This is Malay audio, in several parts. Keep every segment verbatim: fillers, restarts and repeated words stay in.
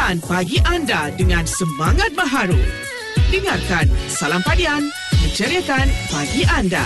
Mulakan pagi anda dengan semangat baharu. Dengarkan Salam Padian, menceriakan pagi anda.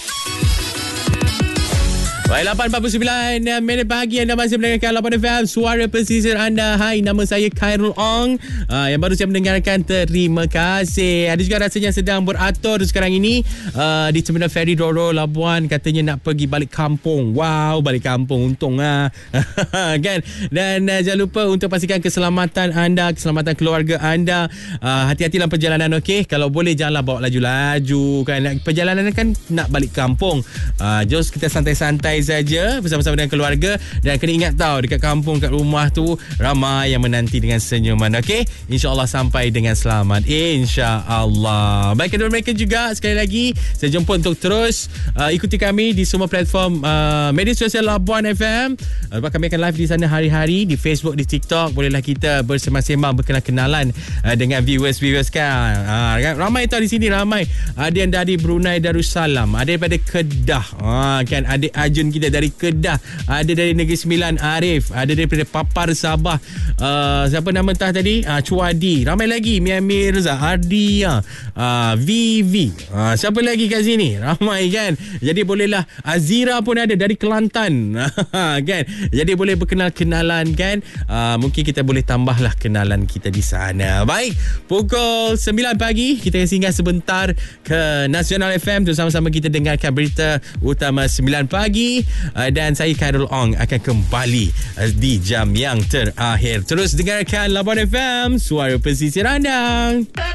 Baik, lapan empat puluh sembilan minit pagi anda masih mendengarkan lapan F M, suara pesisir anda. Hai, nama saya Khairul Ong. uh, Yang baru saya mendengarkan, terima kasih. Ada juga rasanya sedang beratur sekarang ini uh, di Terminal Ferry Doro Labuan. Katanya nak pergi balik kampung. Wow, balik kampung, untung lah. Kan? Dan uh, jangan lupa untuk pastikan keselamatan anda, keselamatan keluarga anda. uh, Hati-hati dalam perjalanan, okey? Kalau boleh janganlah bawa laju-laju kan. Perjalanan kan nak balik kampung. uh, Jom kita santai-santai saja bersama-sama dengan keluarga. Dan kena ingat tau, dekat kampung, kat rumah tu ramai yang menanti dengan senyuman. Okey, InsyaAllah sampai dengan selamat, InsyaAllah. Baik, kedua mereka juga sekali lagi saya jemput untuk terus uh, ikuti kami di semua platform uh, media sosial Labuan F M. uh, Kami akan live di sana hari-hari, di Facebook, di TikTok. Bolehlah kita bersembang-sembang, berkenalan-kenalan uh, dengan viewers-viewers kan. uh, Ramai tau di sini, ramai. Ada yang dari Brunei Darussalam, ada daripada Kedah, uh, kan, ada Ajun kita dari Kedah, ada dari Negeri Sembilan Arif, ada daripada Papar Sabah, uh, siapa nama entah tadi, uh, Cuadi, ramai lagi, Mia Mirza, Ardia, uh, Vivi, uh, siapa lagi kat sini, ramai kan. Jadi bolehlah, Azira pun ada dari Kelantan. Kan, jadi boleh berkenal-kenalan kan. uh, Mungkin kita boleh tambahlah kenalan kita di sana. Baik, pukul sembilan pagi kita singgah sebentar ke Nasional F M tu, sama-sama kita dengarkan berita utama sembilan pagi. Uh, dan saya Khairul Ong akan kembali uh, di jam yang terakhir. Terus dengarkan Labuan F M, suara pesisir anda.